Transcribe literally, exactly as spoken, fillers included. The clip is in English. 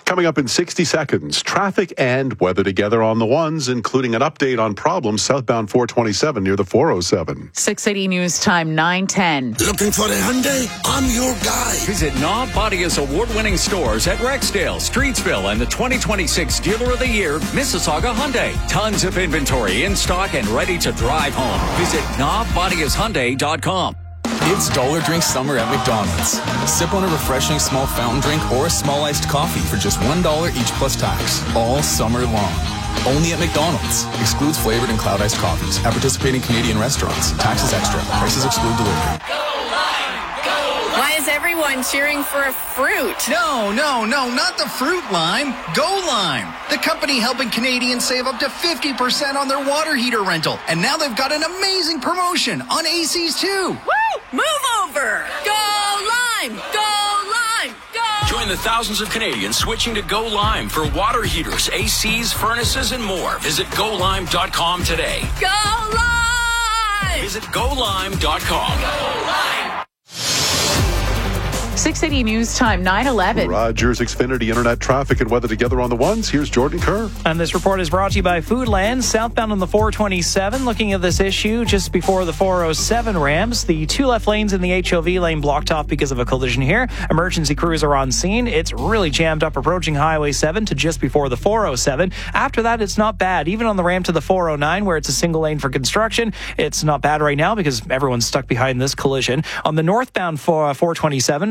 Coming up in sixty seconds, traffic and weather together on the ones, including an update on problems southbound four twenty-seven near the four oh seven. six eighty News Time, nine ten. Looking for a Hyundai? I'm your guy. Visit Knob Bodia's award-winning stores at Rexdale, Streetsville, and the twenty twenty-six Dealer of the Year, Mississauga Hyundai. Tons of inventory in stock and ready to drive home. Visit knob bodias hyundai dot com. It's Dollar Drink Summer at McDonald's. Sip on a refreshing small fountain drink or a small iced coffee for just one dollar each plus tax, all summer long. Only at McDonald's. Excludes flavored and cloud iced coffees. At participating Canadian restaurants. Taxes extra. Prices exclude delivery. Why is everyone cheering for a fruit? No, no, no, not the fruit lime. Go Lime, the company helping Canadians save up to fifty percent on their water heater rental. And now they've got an amazing promotion on A Cs too. Woo! Move over! Go Lime! Go Lime! Go! Join the thousands of Canadians switching to Go Lime for water heaters, A Cs, furnaces, and more. Visit go lime dot com today. Go Lime! Visit go lime dot com. Go Lime! six eighty News Time, nine eleven. Rogers Xfinity Internet traffic and weather together on the ones. Here's Jordan Kerr. And this report is brought to you by Foodland. Southbound on the four twenty-seven, looking at this issue just before the four oh seven ramps. The two left lanes in the H O V lane blocked off because of a collision here. Emergency crews are on scene. It's really jammed up approaching Highway seven to just before the four oh seven. After that, it's not bad. Even on the ramp to the four oh nine, where it's a single lane for construction, it's not bad right now because everyone's stuck behind this collision. On the northbound four twenty-seven,